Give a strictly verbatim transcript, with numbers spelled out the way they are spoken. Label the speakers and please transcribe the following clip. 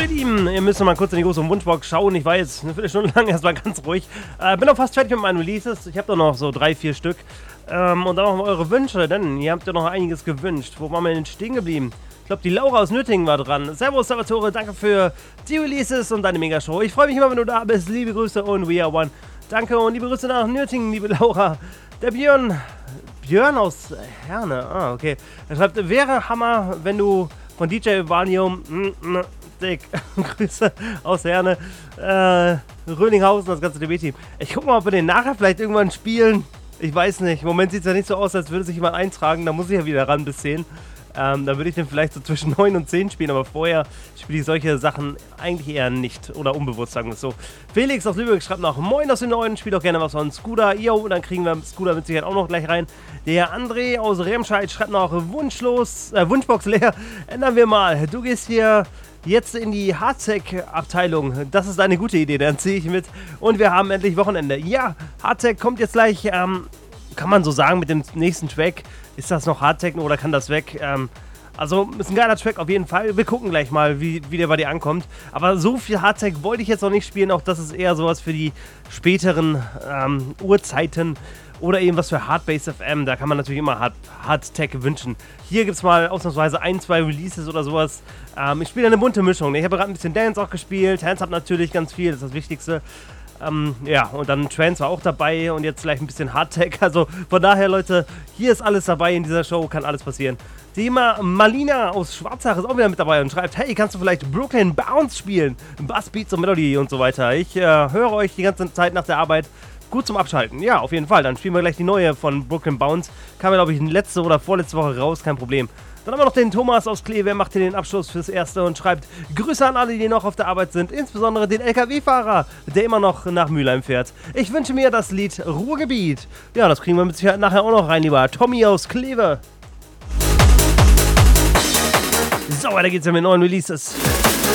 Speaker 1: Ihr Lieben, ihr müsst noch mal kurz in die große Wunschbox schauen. Ich weiß, eine Viertelstunde lang erstmal ganz ruhig. Äh, bin auch fast fertig mit meinen Releases. Ich habe doch noch so drei, vier Stück. Ähm, und dann noch eure Wünsche, denn ihr habt ja noch einiges gewünscht. Wo waren wir denn stehen geblieben? Ich glaube, die Laura aus Nürtingen war dran. Servus, Salvatore, danke für die Releases und deine Megashow. Ich freue mich immer, wenn du da bist. Liebe Grüße und We Are One. Danke und liebe Grüße nach Nürtingen, liebe Laura. Der Björn, Björn aus Herne, ah, okay. Er schreibt, wäre Hammer, wenn du von D J Valium, mm, mm, dick, Grüße aus Herne, äh, Röninghausen, das ganze D B-Team. Ich guck mal, ob wir den nachher vielleicht irgendwann spielen. Ich weiß nicht, im Moment sieht es ja nicht so aus, als würde sich jemand eintragen, da muss ich ja wieder ran bis zehn. Ähm, da würde ich den vielleicht so zwischen neun und zehn spielen, aber vorher spiele ich solche Sachen eigentlich eher nicht. Oder unbewusst, sagen wir es so. Felix aus Lübeck schreibt noch, moin aus dem Neuen, spielt auch gerne was von Scooter. Jo, dann kriegen wir Scooter mit Sicherheit auch noch gleich rein. Der André aus Remscheid schreibt noch, wunschlos, äh, Wunschbox leer, ändern wir mal. Du gehst hier jetzt in die Hardtech-Abteilung. Das ist eine gute Idee, dann ziehe ich mit. Und wir haben endlich Wochenende. Ja, Hardtech kommt jetzt gleich, ähm, kann man so sagen, mit dem nächsten Track. Ist das noch Hardtechno oder kann das weg? Ähm, also ist ein geiler Track auf jeden Fall. Wir gucken gleich mal, wie, wie der bei dir ankommt. Aber so viel Hardtech wollte ich jetzt noch nicht spielen. Auch das ist eher sowas für die späteren ähm, Uhrzeiten. Oder eben was für Hardbase F M. Da kann man natürlich immer Hard, Hardtech wünschen. Hier gibt es mal ausnahmsweise ein, zwei Releases oder sowas. Ähm, ich spiele eine bunte Mischung. Ich habe gerade ein bisschen Dance auch gespielt. Hands-Up natürlich ganz viel, das ist das Wichtigste. Ähm, ja, und dann Trance war auch dabei und jetzt vielleicht ein bisschen Hardtech. Also von daher, Leute, hier ist alles dabei in dieser Show, kann alles passieren. Thema Malina aus Schwarzach ist auch wieder mit dabei und schreibt, hey, kannst du vielleicht Brooklyn Bounce spielen? Bass, Beats und Melody und so weiter. Ich äh, höre euch die ganze Zeit nach der Arbeit. Gut zum Abschalten. Ja, auf jeden Fall. Dann spielen wir gleich die neue von Brooklyn Bounce. Kam ja, glaube ich, letzte oder vorletzte Woche raus, kein Problem. Dann haben wir noch den Thomas aus Kleve, macht hier den Abschluss fürs Erste und schreibt Grüße an alle, die noch auf der Arbeit sind, insbesondere den L K W-Fahrer, der immer noch nach Mülheim fährt. Ich wünsche mir das Lied Ruhrgebiet. Ja, das kriegen wir mit Sicherheit nachher auch noch rein, lieber Tommy aus Kleve. So, weiter geht's ja mit neuen Releases.